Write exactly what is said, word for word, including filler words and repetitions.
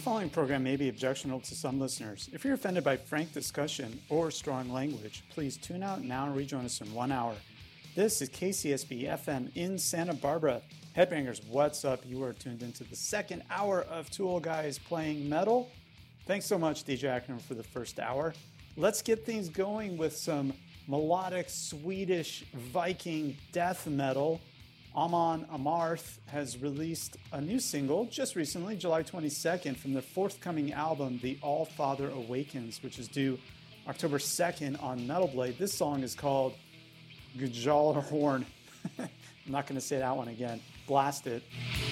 following program may be objectionable to some listeners. If you're offended by frank discussion or strong language, please tune out now and rejoin us in one hour. This is K C S B F M in Santa Barbara. Headbangers, what's up? You are tuned into the second hour of Tool Guys Playing Metal. Thanks so much, D J Ackerman, for the first hour. Let's get things going with some melodic Swedish Viking death metal. Amon Amarth has released a new single just recently, July twenty-second, from their forthcoming album, The All Father Awakens, which is due October second on Metal Blade. This song is called Gjallarhorn. I'm not going to say that one again. Blast it.